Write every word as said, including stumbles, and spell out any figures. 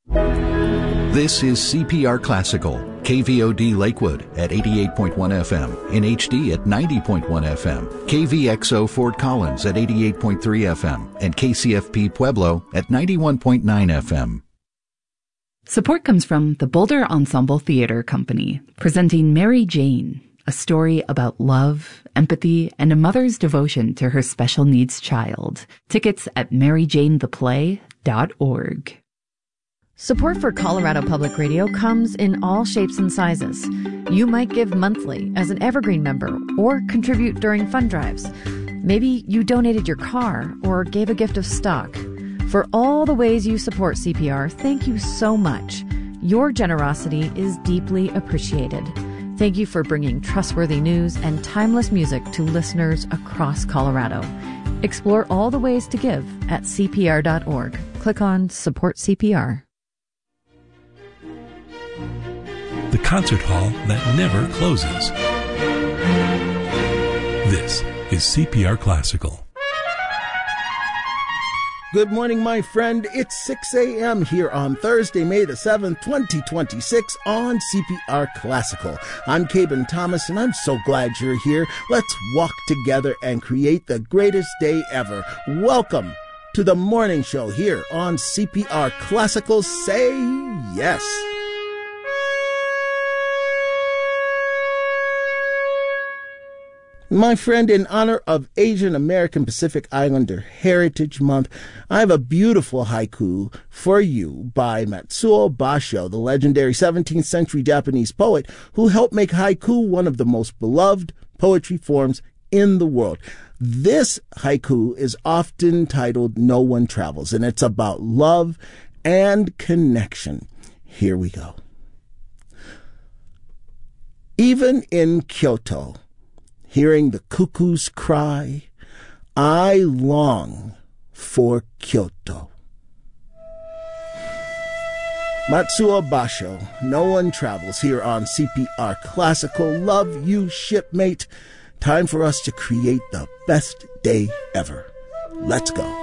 This is C P R Classical, K V O D Lakewood at eighty-eight point one F M, in H D at ninety point one F M, K V X O Fort Collins at eighty-eight point three F M, and K C F P Pueblo at ninety-one point nine F M. Support comes from the Boulder Ensemble Theater Company, presenting Mary Jane, a story about love, empathy, and a mother's devotion to her special needs child. Tickets at mary jane the play dot org. Support for Colorado Public Radio comes in all shapes and sizes. You might give monthly as an Evergreen member or contribute during fund drives. Maybe you donated your car or gave a gift of stock. For all the ways you support C P R, thank you so much. Your generosity is deeply appreciated. Thank you for bringing trustworthy news and timeless music to listeners across Colorado. Explore all the ways to give at C P R dot org. Click on Support C P R. The concert hall that never closes. This is C P R Classical. Good morning, my friend. It's six a.m. here on Thursday, May the seventh, twenty twenty-six on C P R Classical. I'm Caben Thomas, and I'm so glad you're here. Let's walk together and create the greatest day ever. Welcome to the morning show here on C P R Classical. Say yes. My friend, in honor of Asian American Pacific Islander Heritage Month, I have a beautiful haiku for you by Matsuo Basho, the legendary seventeenth century Japanese poet who helped make haiku one of the most beloved poetry forms in the world. This haiku is often titled No One Travels, and it's about love and connection. Here we go. Even in Kyoto, hearing the cuckoo's cry, I long for Kyoto. Matsuo Basho, No One Travels, here on C P R Classical. Love you, shipmate. Time for us to create the best day ever. Let's go.